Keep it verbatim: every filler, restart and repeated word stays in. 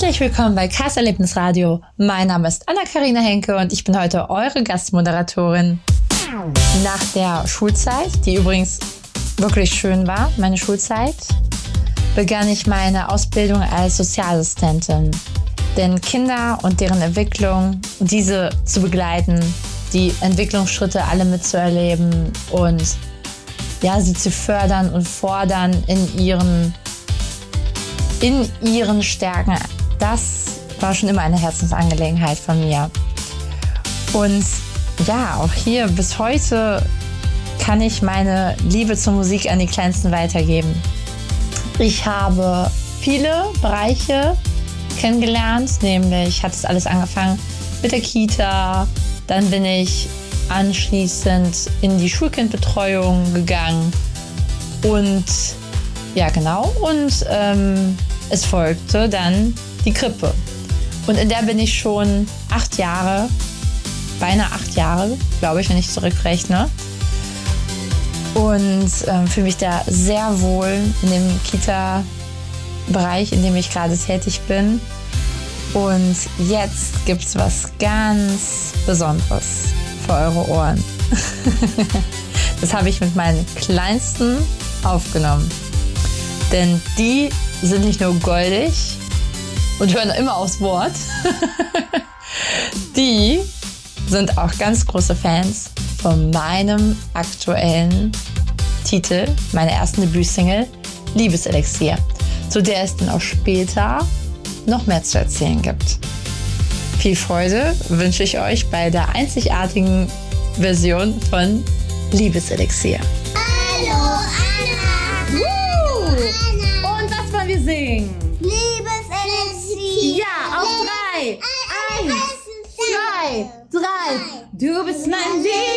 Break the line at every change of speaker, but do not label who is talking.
Herzlich willkommen bei Kars Erlebnisradio. Mein Name ist Anna-Karina Henke und ich bin heute eure Gastmoderatorin. Nach der Schulzeit, die übrigens wirklich schön war, meine Schulzeit, begann ich meine Ausbildung als Sozialassistentin. Denn Kinder und deren Entwicklung, diese zu begleiten, die Entwicklungsschritte alle mitzuerleben und ja, sie zu fördern und fordern in ihren, in ihren Stärken, das war schon immer eine Herzensangelegenheit von mir. Und ja, auch hier bis heute kann ich meine Liebe zur Musik an die Kleinsten weitergeben. Ich habe viele Bereiche kennengelernt, nämlich hat es alles angefangen mit der Kita, dann bin ich anschließend in die Schulkindbetreuung gegangen und ja genau, und ähm, es folgte dann die Krippe. Und in der bin ich schon acht Jahre, beinahe acht Jahre, glaube ich, wenn ich zurückrechne. Und ähm, fühle mich da sehr wohl in dem Kita-Bereich, in dem ich gerade tätig bin. Und jetzt gibt es was ganz Besonderes für eure Ohren. Das habe ich mit meinen Kleinsten aufgenommen. Denn die sind nicht nur goldig und hören immer aufs Wort. Die sind auch ganz große Fans von meinem aktuellen Titel, meiner ersten Debütsingle, Liebeselixier, zu der es dann auch später noch mehr zu erzählen gibt. Viel Freude wünsche ich euch bei der einzigartigen Version von Liebeselixier.
Hallo Anna!
Woo! Anna! Und was wollen wir singen?
Liebeselixier!
Ja, auf drei! Eins, zwei, drei! Du bist mein Liebeselixier!